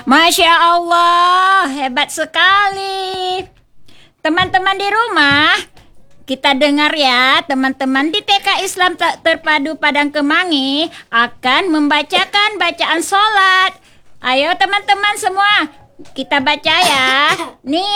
Masya Allah, hebat sekali. Teman-teman di rumah, kita dengar ya, teman-teman di TK Islam Terpadu Padang Kemangi akan membacakan bacaan sholat. Ayo teman-teman semua, kita baca ya. Nih